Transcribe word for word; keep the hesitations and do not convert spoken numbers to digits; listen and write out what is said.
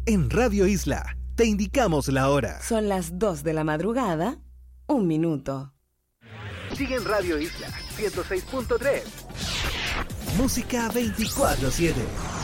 En Radio Isla te indicamos la hora. Son las dos de la madrugada, un minuto. Sigue en Radio Isla ciento seis punto tres. Música veinticuatro siete.